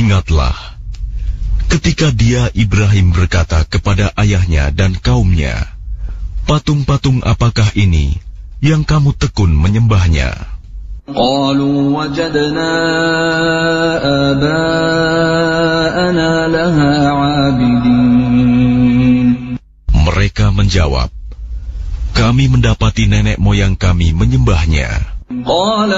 Ingatlah ketika dia Ibrahim berkata kepada ayahnya dan kaumnya, patung-patung apakah ini yang kamu tekun menyembahnya? Qalu wajadna aba'ana laha 'abidin. Mereka menjawab, kami mendapati nenek moyang kami menyembahnya. Qala